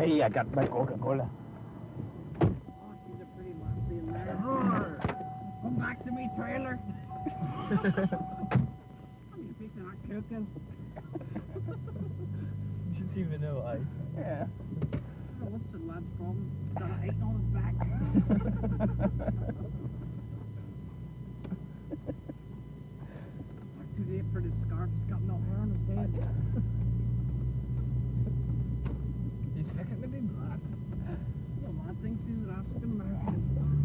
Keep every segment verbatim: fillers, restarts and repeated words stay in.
Hey, I got my Coca-Cola. Oh, she's a pretty lassie in there. Come back to me, trailer. I'm fixing our cooking. Didn't even know I. Yeah. Oh, what's the lad's problem? Got an eight on his back. Like too late for the scarf. He's got no hair on his head. He's fixing to be black. The lad thinks he's African American.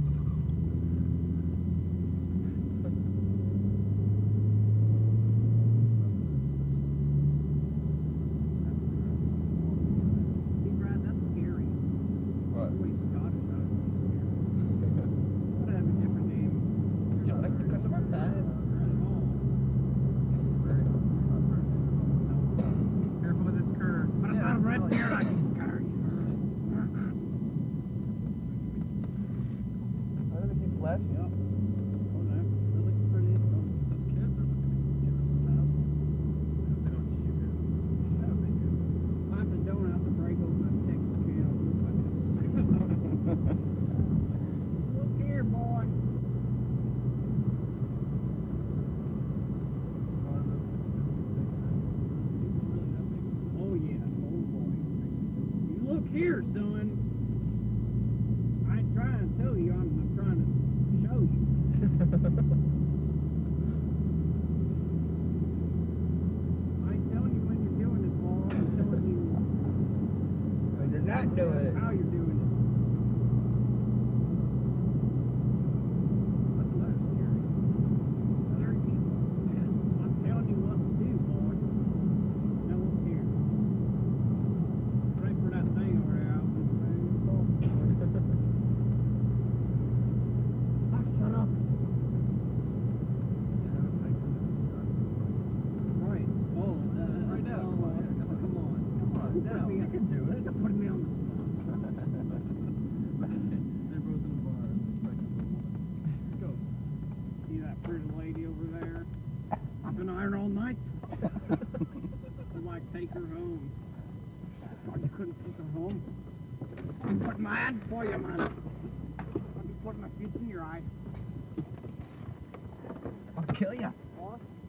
Here, son. I ain't trying to tell you, I'm, I'm trying to show you. I ain't telling you when you're doing it, boy. I'm telling you when you're not doing it. How you're doing it. That's less scary. Scary people. I'm telling you what to do, boy. No one's here. Right for that thing over there. Shut up. Right. Oh, uh, right now. Oh, uh, come on. Come on. Now. You can do it. You're putting me on the spot. They're both in the bar. Let's go. See that pretty lady over there? I've been iron all night. I might take her home. Oh, you couldn't take her home? I'm putting my hand for you, man. I'll be putting my feet in your eye. I'll kill you. What?